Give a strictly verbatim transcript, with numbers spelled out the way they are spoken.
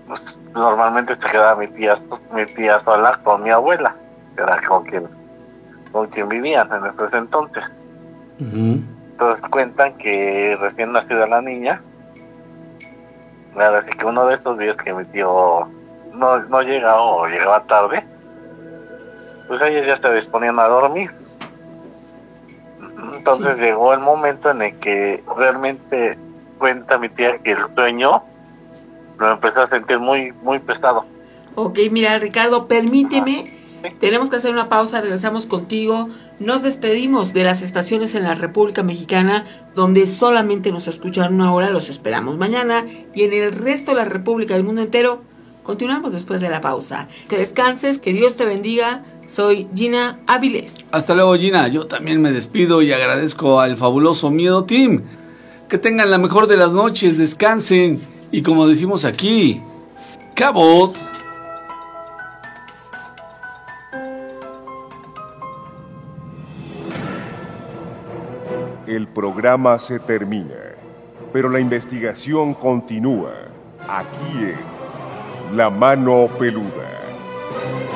pues, normalmente se quedaba mi tía, mi tía sola con mi abuela, que era con quien, con quien vivían en ese entonces. Uh-huh. Entonces cuentan que recién nacida la niña, así que uno de estos días que mi tío no, no llega o llegaba tarde, pues ellos ya se disponían a dormir. Entonces sí. Llegó el momento en el que realmente cuenta mi tía que el sueño lo empezó a sentir muy, muy pesado. Ok, mira, Ricardo, permíteme, ¿sí? Tenemos que hacer una pausa, regresamos contigo. Nos despedimos de las estaciones en la República Mexicana, donde solamente nos escuchan una hora, los esperamos mañana, y en el resto de la República, del mundo entero, continuamos después de la pausa. Que descanses, que Dios te bendiga. Soy Gina Áviles. Hasta luego, Gina. Yo también me despido y agradezco al fabuloso Miedo Team. Que tengan la mejor de las noches, descansen y como decimos aquí, ¡cabot! El programa se termina, pero la investigación continúa aquí en La Mano Peluda.